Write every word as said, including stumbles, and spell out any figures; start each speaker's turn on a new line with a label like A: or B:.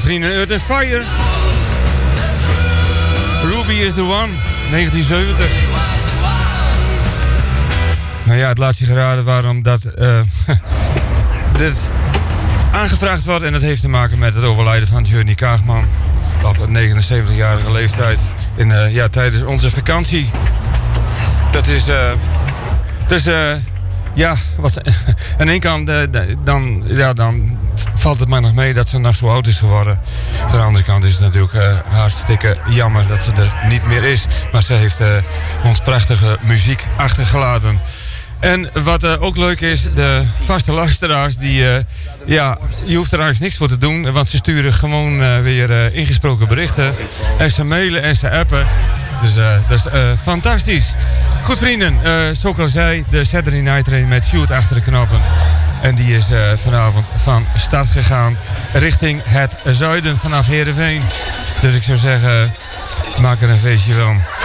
A: vrienden, Earth and Fire. Ruby is the one, negentien zeventig. Nou ja, het laat zich geraden waarom dat uh, dit aangevraagd wordt. En dat heeft te maken met het overlijden van Johnny Kaagman op negenenzeventigjarige leeftijd. In, uh, ja, tijdens onze vakantie. Dat is... Uh, dus uh, ja, wat, aan de ene kant uh, dan, ja, dan valt het maar nog mee dat ze nog zo oud is geworden. Aan de andere kant is het natuurlijk uh, hartstikke jammer dat ze er niet meer is. Maar ze heeft uh, ons prachtige muziek achtergelaten. En wat uh, ook leuk is, de vaste luisteraars, die, uh, ja, je hoeft er eigenlijk niks voor te doen. Want ze sturen gewoon uh, weer uh, ingesproken berichten. En ze mailen en ze appen. Dus uh, dat is uh, fantastisch. Goed vrienden, uh, zoals ik al zei, de Saturday Night Train met Sjoerd achter de knoppen. En die is uh, vanavond van start gegaan richting het zuiden vanaf Heerenveen. Dus ik zou zeggen, maak er een feestje van.